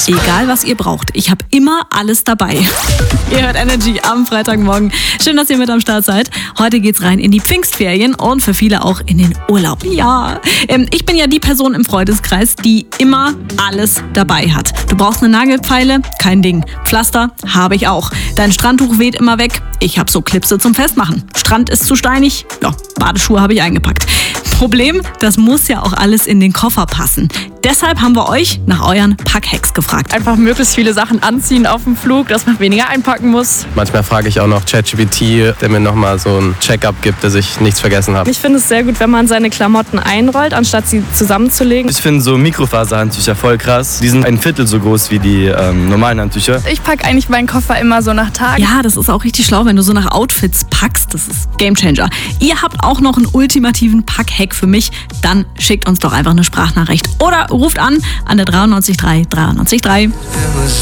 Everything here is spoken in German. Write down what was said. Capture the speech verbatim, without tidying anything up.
Egal, was ihr braucht, ich habe immer alles dabei. Ihr hört Energy am Freitagmorgen. Schön, dass ihr mit am Start seid. Heute geht's rein in die Pfingstferien und für viele auch in den Urlaub. Ja, ähm, ich bin ja die Person im Freundeskreis, die immer alles dabei hat. Du brauchst eine Nagelfeile? Kein Ding. Pflaster? Habe ich auch. Dein Strandtuch weht immer weg? Ich habe so Klipse zum Festmachen. Strand ist zu steinig? Ja, Badeschuhe habe ich eingepackt. Problem, das muss ja auch alles in den Koffer passen. Deshalb haben wir euch nach euren Packhacks gefragt. Einfach möglichst viele Sachen anziehen auf dem Flug, dass man weniger einpacken muss. Manchmal frage ich auch noch ChatGPT, der mir nochmal so ein Check-up gibt, dass ich nichts vergessen habe. Ich finde es sehr gut, wenn man seine Klamotten einrollt, anstatt sie zusammenzulegen. Ich finde so Mikrofaserhandtücher voll krass. Die sind ein Viertel so groß wie die ähm, normalen Handtücher. Ich packe eigentlich meinen Koffer immer so nach Tagen. Ja, das ist auch richtig schlau, wenn du so nach Outfits packst. Das ist Gamechanger. Ihr habt auch noch einen ultimativen Packhack für mich? Dann schickt uns doch einfach eine Sprachnachricht oder ruft an an der dreiundneunzig drei dreiundneunzig drei.